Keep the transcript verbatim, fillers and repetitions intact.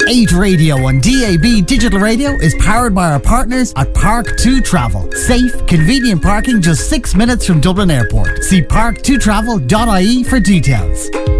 eight Radio and D A B Digital Radio is powered by our partners at Park two Travel. Safe, convenient parking just six minutes from Dublin Airport. See park two travel dot I E for details.